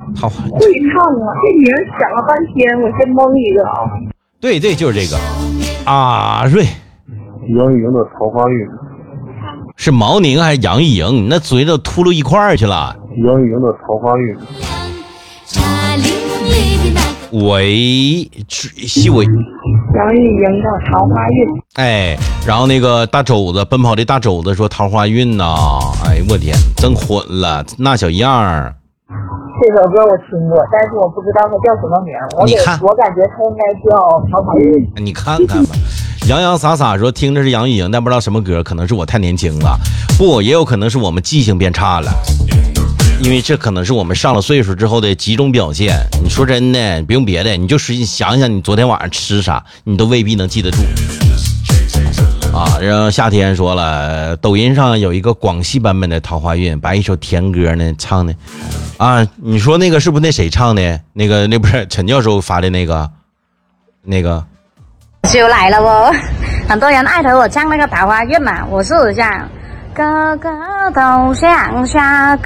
桃花会唱啊，这名想了半天，我先蒙一个啊。 对，就是这个阿瑞。 杨钰莹的桃花运是毛宁还是杨钰莹？你那嘴都秃噜一块儿去了。 杨钰莹的桃花运喂，细尾。 杨钰莹的桃花运。 哎，然后那个大肘子，奔跑的大肘子说桃花运呐，哎我天，真混了，那小样儿。 这首歌我听过，但是我不知道它叫什么名。我感觉它应该叫桃花运。 你看看吧。洋洋洒洒说听着是杨钰莹，但不知道什么歌，可能是我太年轻了，不，也有可能是我们记性变差了，因为这可能是我们上了岁数之后的几种表现。你说真的，不用别的，你就想想你昨天晚上吃啥，你都未必能记得住啊。然后夏天说了，抖音上有一个广西版本的桃花运，把一首甜歌呢唱的啊，你说那个是不是那谁唱的？那不是陈教授发的那个就来了哦，很多人艾特我唱那个桃花运嘛，我试一下。个个都想下，个